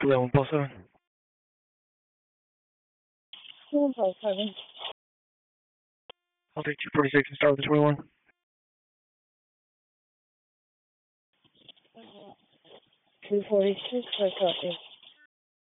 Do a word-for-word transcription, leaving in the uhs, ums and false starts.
Eleven plus seven. One plus seven. I'll take two forty six and start with the twenty one. Two forty six. I copy.